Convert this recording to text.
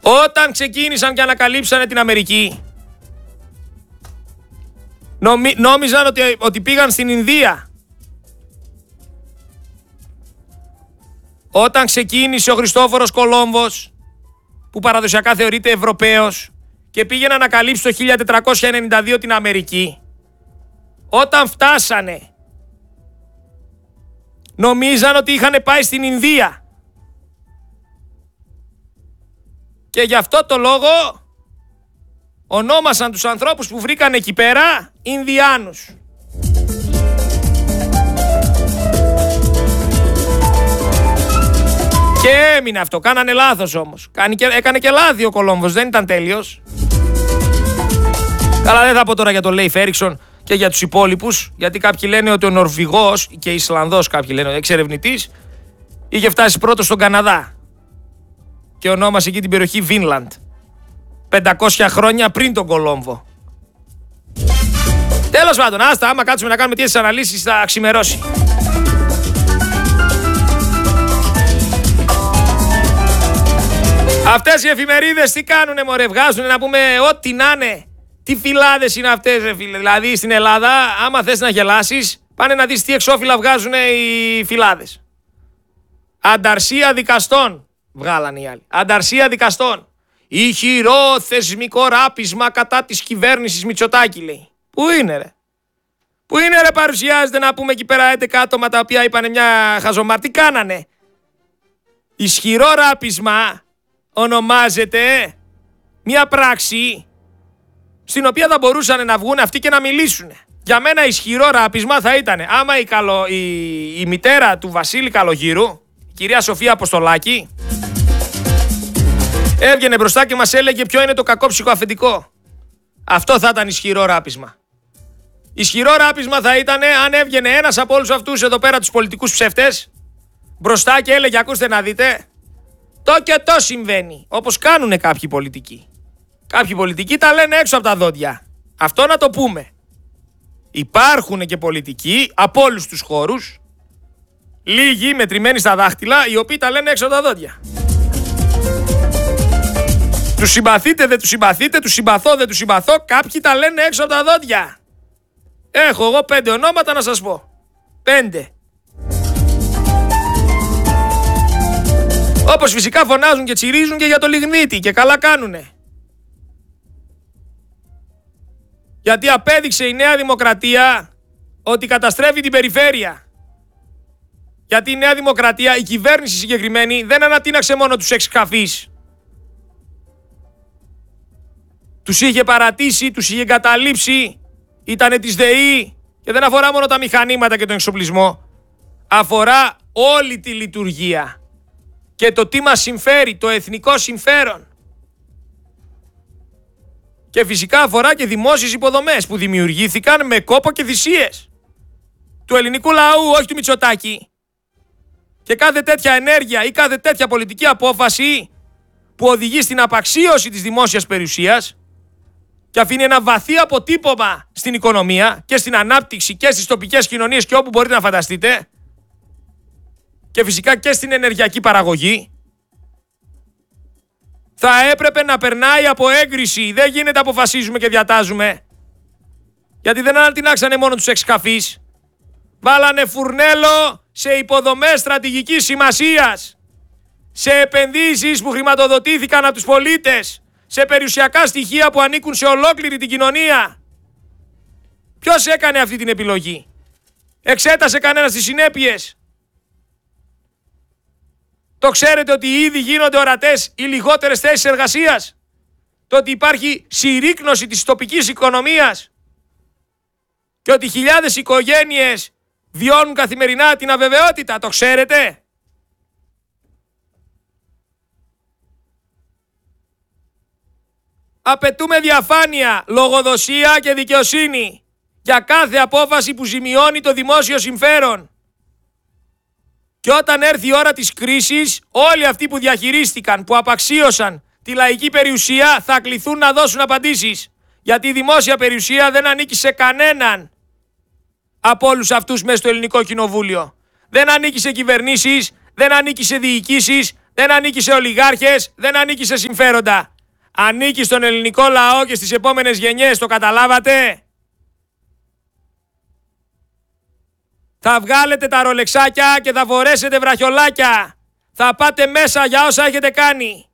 Όταν ξεκίνησαν και ανακαλύψανε την Αμερική, νόμιζαν ότι πήγαν στην Ινδία. Όταν ξεκίνησε ο Χριστόφορος Κολόμβος, που παραδοσιακά θεωρείται Ευρωπαίος, και πήγε να ανακαλύψει το 1492 την Αμερική, όταν φτάσανε, νομίζαν ότι είχαν πάει στην Ινδία. Και γι' αυτό το λόγο ονόμασαν τους ανθρώπους που βρήκαν εκεί πέρα Ινδιάνους. Και έμεινε αυτό. Κάνανε λάθος όμως. Έκανε και λάθη ο Κολόμβος. Δεν ήταν τέλειος. Καλά, δεν θα πω τώρα για τον Λέιφ Έριξον και για τους υπόλοιπους. Γιατί κάποιοι λένε ότι ο Νορβηγός και Ισλανδός, κάποιοι λένε, εξερευνητής, είχε φτάσει πρώτος στον Καναδά. Και ονόμασε εκεί την περιοχή Βίνλαντ. 500 χρόνια πριν τον Κολόμβο. Τέλος πάντων, άστα, άμα κάτσουμε να κάνουμε τέτοιες αναλύσεις θα ξημερώσει. Αυτές οι εφημερίδες τι κάνουνε μωρέ, βγάζουνε να πούμε ό,τι να είναι. Τι φυλάδες είναι αυτές ρε φίλε. Δηλαδή στην Ελλάδα άμα θες να γελάσεις, πάνε να δεις τι εξώφυλλα βγάζουνε οι φυλάδες. Ανταρσία δικαστών βγάλανε οι άλλοι. Ανταρσία δικαστών. Ηχηρό θεσμικό ράπισμα κατά της κυβέρνησης Μητσοτάκη, λέει. Πού είναι ρε. Πού είναι ρε, παρουσιάζεται να πούμε εκεί πέρα 11 άτομα τα οποία είπανε μια χαζομάρ. Τι κάνανε. Ισχυρό ράπισμα ονομάζεται μια πράξη στην οποία θα μπορούσαν να βγουν αυτοί και να μιλήσουν. Για μένα ισχυρό ράπισμα θα ήταν άμα η μητέρα του Βασίλη Καλογύρου, η κυρία Σοφία Αποστολάκη, έβγαινε μπροστά και μας έλεγε ποιο είναι το κακό ψυχοαφεντικό. Αυτό θα ήταν ισχυρό ράπισμα. Ισχυρό ράπισμα θα ήταν αν έβγαινε ένας από όλους αυτούς εδώ πέρα τους πολιτικούς ψεύτες μπροστά και έλεγε ακούστε να δείτε, το και το συμβαίνει, όπως κάνουνε κάποιοι πολιτικοί. Κάποιοι πολιτικοί τα λένε έξω από τα δόντια. Αυτό να το πούμε. Υπάρχουν και πολιτικοί από όλους τους χώρους, λίγοι μετρημένοι στα δάχτυλα, οι οποίοι τα λένε έξω από τα δόντια. Τους συμπαθείτε, δεν τους συμπαθείτε, τους συμπαθώ, δεν τους συμπαθώ, κάποιοι τα λένε έξω από τα δόντια. Έχω εγώ 5 ονόματα να σας πω. 5. Όπως φυσικά φωνάζουν και τσιρίζουν και για το λιγνίτη και καλά κάνουνε. Γιατί απέδειξε η Νέα Δημοκρατία ότι καταστρέφει την περιφέρεια. Γιατί η Νέα Δημοκρατία, η κυβέρνηση συγκεκριμένη, δεν ανατείναξε μόνο τους εξκαφείς. Τους είχε παρατήσει, τους είχε εγκαταλείψει, ήτανε της ΔΕΗ και δεν αφορά μόνο τα μηχανήματα και τον εξοπλισμό. Αφορά όλη τη λειτουργία και το τι μας συμφέρει, το εθνικό συμφέρον. Και φυσικά αφορά και δημόσιες υποδομές που δημιουργήθηκαν με κόπο και θυσίες του ελληνικού λαού, όχι του Μητσοτάκη. Και κάθε τέτοια ενέργεια ή κάθε τέτοια πολιτική απόφαση που οδηγεί στην απαξίωση της δημόσιας περιουσίας και αφήνει ένα βαθύ αποτύπωμα στην οικονομία και στην ανάπτυξη και στις τοπικές κοινωνίες και όπου μπορείτε να φανταστείτε και φυσικά και στην ενεργειακή παραγωγή, θα έπρεπε να περνάει από έγκριση. Δεν γίνεται αποφασίζουμε και διατάζουμε. Γιατί δεν ανατινάξανε μόνο τους εξκαφείς. Βάλανε φουρνέλο σε υποδομές στρατηγικής σημασίας. Σε επενδύσεις που χρηματοδοτήθηκαν από τους πολίτες. Σε περιουσιακά στοιχεία που ανήκουν σε ολόκληρη την κοινωνία. Ποιος έκανε αυτή την επιλογή? Εξέτασε κανένας τις συνέπειες? Το ξέρετε ότι ήδη γίνονται ορατές οι λιγότερες θέσεις εργασίας? Το ότι υπάρχει συρρίκνωση της τοπικής οικονομίας? Και ότι χιλιάδες οικογένειες βιώνουν καθημερινά την αβεβαιότητα? Το ξέρετε? Απαιτούμε διαφάνεια, λογοδοσία και δικαιοσύνη για κάθε απόφαση που ζημιώνει το δημόσιο συμφέρον. Και όταν έρθει η ώρα της κρίσης, όλοι αυτοί που διαχειρίστηκαν, που απαξίωσαν τη λαϊκή περιουσία θα κληθούν να δώσουν απαντήσεις. Γιατί η δημόσια περιουσία δεν ανήκει σε κανέναν από όλους αυτούς μέσα στο ελληνικό κοινοβούλιο. Δεν ανήκει σε κυβερνήσεις, δεν ανήκει σε διοικήσεις, Δεν ανήκει σε ολιγάρχες, δεν ανήκει σε συμφέροντα. Ανήκει στον ελληνικό λαό και στις επόμενες γενιές, το καταλάβατε? Θα βγάλετε τα ρολεξάκια και θα φορέσετε βραχιολάκια. Θα πάτε μέσα για όσα έχετε κάνει.